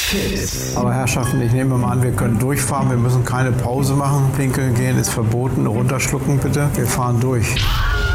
Aber Herrschaften, ich nehme mal an, wir können durchfahren, wir müssen keine Pause machen. Pinkeln gehen ist verboten, runterschlucken bitte. Wir fahren durch.